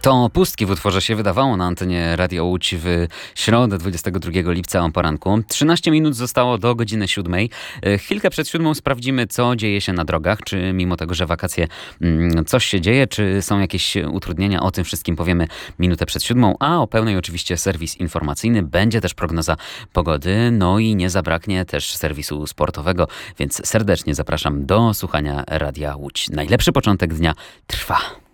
To Pustki w utworze się wydawało na antenie Radia Łódź w środę 22 lipca o poranku. 13 minut zostało do godziny 7. Chwilkę przed 7 sprawdzimy, co dzieje się na drogach. Czy mimo tego, że wakacje, coś się dzieje, czy są jakieś utrudnienia. O tym wszystkim powiemy minutę przed 7. A o pełnej oczywiście serwis informacyjny. Będzie też prognoza pogody. No i nie zabraknie też serwisu sportowego. Więc serdecznie zapraszam do słuchania Radia Łódź. Najlepszy początek dnia trwa.